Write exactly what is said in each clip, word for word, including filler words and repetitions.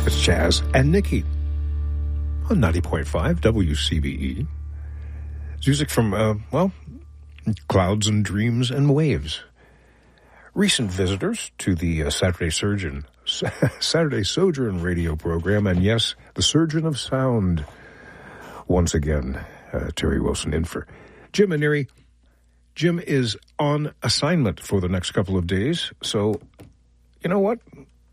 It's Chaz and Nikki on ninety point five W C B E. It's music from, uh, well, Clouds and Dreams and Waves. Recent visitors to the uh, Saturday Surgeon, Saturday Sojourn radio program, and yes, the Surgeon of Sound. Once again, uh, Terry Wilson in for Jim Aneri. Jim is on assignment for the next couple of days, so you know what?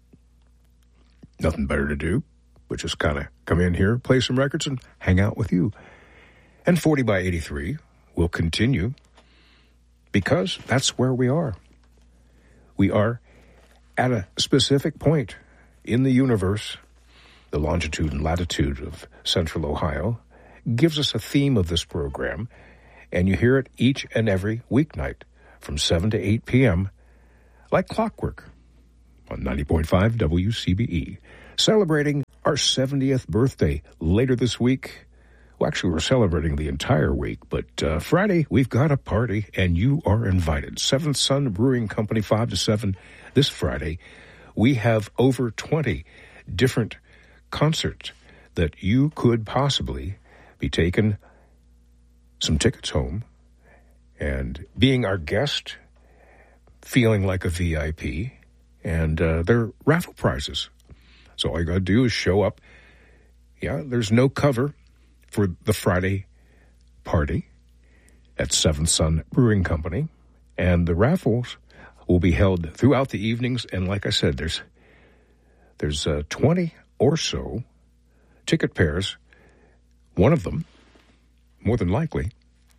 Nothing better to do, but just kind of come in here, play some records, and hang out with you. And forty by eighty-three will continue because that's where we are. We are at a specific point in the universe. The longitude and latitude of Central Ohio gives us a theme of this program, and you hear it each and every weeknight from seven to eight p.m. like clockwork on ninety point five W C B E, celebrating our seventieth birthday later this week. Well, actually, we're celebrating the entire week, but uh, Friday, we've got a party, and you are invited. Seventh Son Brewing Company, five to seven this Friday. We have over twenty different concerts that you could possibly be taking some tickets home and being our guest, feeling like a V I P, and uh, they're raffle prizes. So all you got to do is show up. Yeah, there's no cover for the Friday party at Seventh Son Brewing Company, and the raffles will be held throughout the evenings. And like I said, there's there's uh, twenty or so ticket pairs. One of them, more than likely,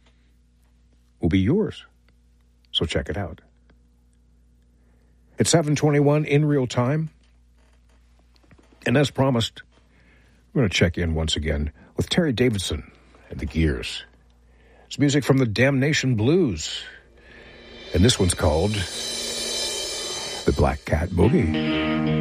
will be yours. So check it out. It's seven twenty-one in real time. And as promised, we're going to check in once again with Terry Davidson and the Gears. It's music from the Damnation Blues. And this one's called The Black Cat Boogie.